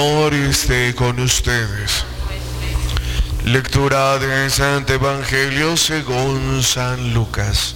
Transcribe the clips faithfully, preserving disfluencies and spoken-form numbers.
Señor esté con ustedes. Lectura del Santo Evangelio según San Lucas.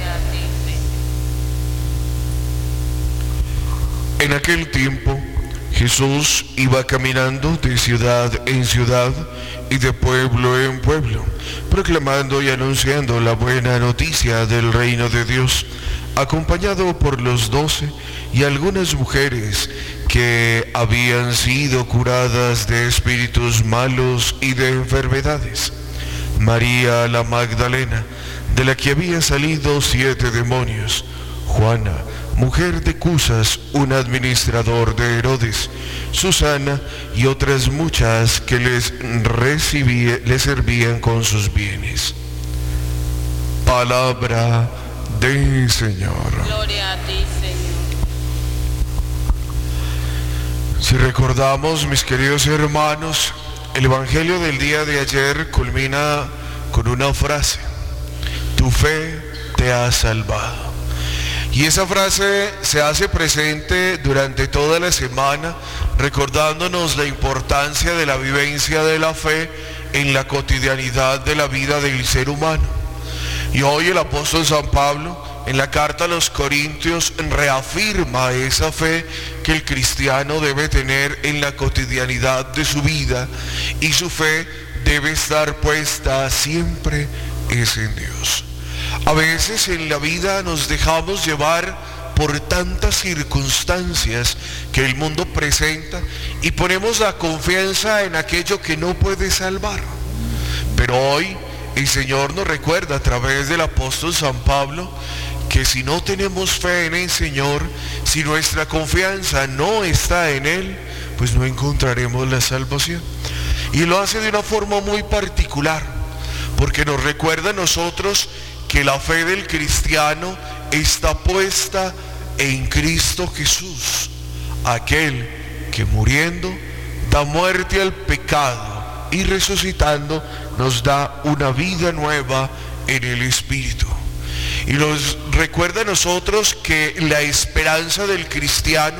En aquel tiempo, Jesús iba caminando de ciudad en ciudad y de pueblo en pueblo, proclamando y anunciando la buena noticia del reino de Dios, acompañado por los doce y algunas mujeres que habían sido curadas de espíritus malos y de enfermedades. María la Magdalena, de la que había salido siete demonios; Juana, mujer de Cusas, un administrador de Herodes; Susana y otras muchas que les, recibía, les servían con sus bienes. Palabra del Señor. Gloria a ti, Señor. Si recordamos, mis queridos hermanos, el Evangelio del día de ayer culmina con una frase: tu fe te ha salvado. Y esa frase se hace presente durante toda la semana, recordándonos la importancia de la vivencia de la fe en la cotidianidad de la vida del ser humano. Y hoy el apóstol San Pablo, en la carta a los Corintios, reafirma esa fe que el cristiano debe tener en la cotidianidad de su vida, y su fe debe estar puesta siempre es en Dios. A veces en la vida nos dejamos llevar por tantas circunstancias que el mundo presenta y ponemos la confianza en aquello que no puede salvar. Pero hoy el Señor nos recuerda a través del apóstol San Pablo que si no tenemos fe en el Señor, si nuestra confianza no está en Él, pues no encontraremos la salvación. Y lo hace de una forma muy particular, porque nos recuerda a nosotros que la fe del cristiano está puesta en Cristo Jesús, aquel que muriendo da muerte al pecado y resucitando nos da una vida nueva en el Espíritu. Y nos recuerda a nosotros que la esperanza del cristiano